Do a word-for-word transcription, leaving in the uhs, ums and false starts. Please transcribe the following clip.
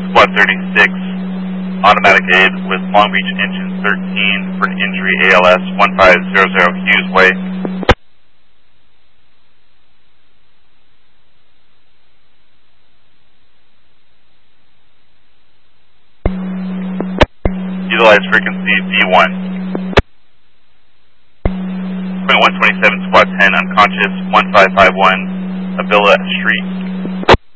Squad thirty-six, automatic aid with Long Beach Engine thirteen for an injury A L S one five zero zero Hughes Way. Utilize frequency V one. one twenty-seven Squad ten unconscious one five five one Avila Street.